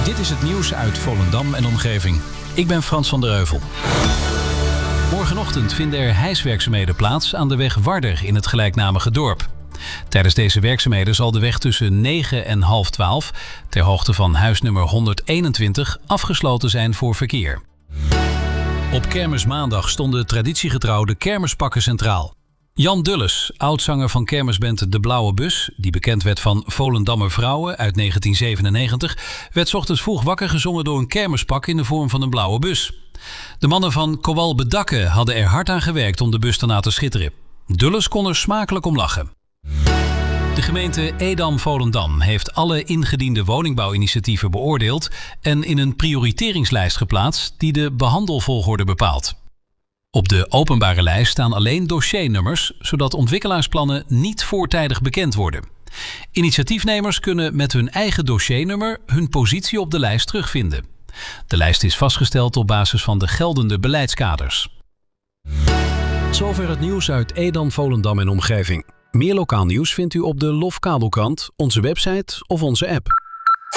Dit is het nieuws uit Volendam en omgeving. Ik ben Frans van der Heuvel. Morgenochtend vinden er hijswerkzaamheden plaats aan de weg Warder in het gelijknamige dorp. Tijdens deze werkzaamheden zal de weg tussen 9 en half 12, ter hoogte van huisnummer 121, afgesloten zijn voor verkeer. Op Kermismaandag stonden traditiegetrouw de kermispakken centraal. Jan Dulles, oudzanger van kermisband De Blauwe Bus, die bekend werd van Volendammer Vrouwen uit 1997, werd 's ochtends vroeg wakker gezongen door een kermispak in de vorm van een blauwe bus. De mannen van Kowal Bedakke hadden er hard aan gewerkt om de bus te laten schitteren. Dulles kon er smakelijk om lachen. De gemeente Edam-Volendam heeft alle ingediende woningbouwinitiatieven beoordeeld en in een prioriteringslijst geplaatst die de behandelvolgorde bepaalt. Op de openbare lijst staan alleen dossiernummers, zodat ontwikkelaarsplannen niet voortijdig bekend worden. Initiatiefnemers kunnen met hun eigen dossiernummer hun positie op de lijst terugvinden. De lijst is vastgesteld op basis van de geldende beleidskaders. Tot zover het nieuws uit Edam, Volendam en omgeving. Meer lokaal nieuws vindt u op de Lofkabelkrant, onze website of onze app.